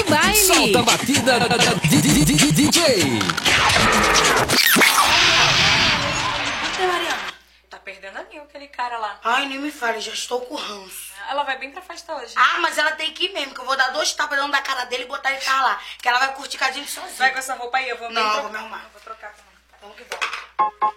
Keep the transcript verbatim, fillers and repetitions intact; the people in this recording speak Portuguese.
baile. Solta a batida, D J. Cadê Mariana? Tá perdendo a mil, aquele cara lá. Ai, nem me fale, já estou com ranço. Ela vai bem pra festa hoje. Ah, mas ela tem que ir mesmo, que eu vou dar dois tapas dentro da cara dele e botar ele pra lá. Que ela vai curtir com a gente sozinha. Vai com essa roupa aí, eu vou Não, bem eu trocar. vou me arrumar. Eu vou trocar também. Vamos que vamos.